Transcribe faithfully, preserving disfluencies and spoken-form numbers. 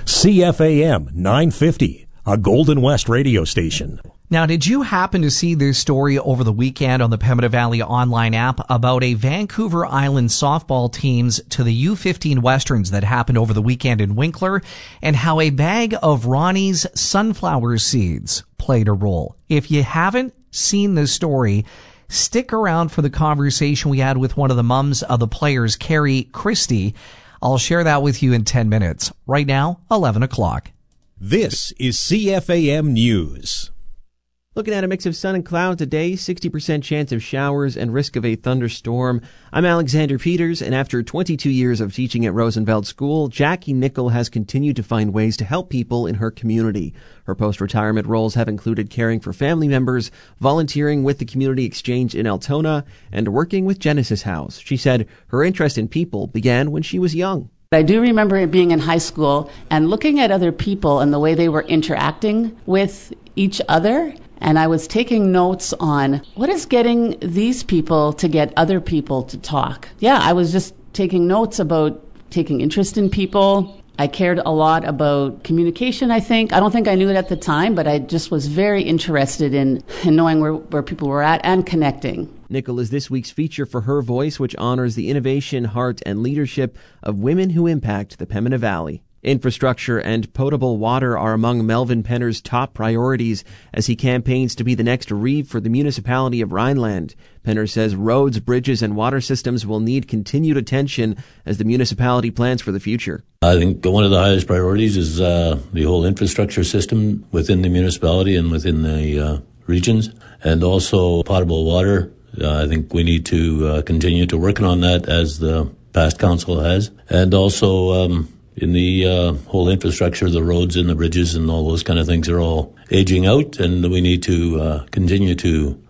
C F A M nine fifty, a Golden West radio station. Now, did you happen to see this story over the weekend on the Pembina Valley online app about a Vancouver Island softball teams to the U fifteen Westerns that happened over the weekend in Winkler, and how a bag of Ronnie's sunflower seeds played a role? If you haven't seen this story, stick around for the conversation we had with one of the mums of the players, Carrie Christie. I'll share that with you in ten minutes. Right now, eleven o'clock. This is C F A M News. Looking at a mix of sun and cloud today, sixty percent chance of showers and risk of a thunderstorm. I'm Alexander Peters, and after twenty-two years of teaching at Rosenfeld School, Jackie Nickel has continued to find ways to help people in her community. Her post-retirement roles have included caring for family members, volunteering with the Community Exchange in Altona, and working with Genesis House. She said her interest in people began when she was young. I do remember being in high school and looking at other people and the way they were interacting with each other. And I was taking notes on what is getting these people to get other people to talk. Yeah, I was just taking notes about taking interest in people. I cared a lot about communication, I think. I don't think I knew it at the time, but I just was very interested in, in knowing where, where people were at and connecting. Nickel is this week's feature for Her Voice, which honors the innovation, heart, and leadership of women who impact the Pembina Valley. Infrastructure and potable water are among Melvin Penner's top priorities as he campaigns to be the next Reeve for the municipality of Rhineland. Penner says roads, bridges, and water systems will need continued attention as the municipality plans for the future. I think one of the highest priorities is uh, the whole infrastructure system within the municipality and within the uh, regions, and also potable water. Uh, I think we need to uh, continue to work on that as the past council has, and also um, in the uh, whole infrastructure, the roads and the bridges and all those kind of things are all aging out, and we need to uh, continue to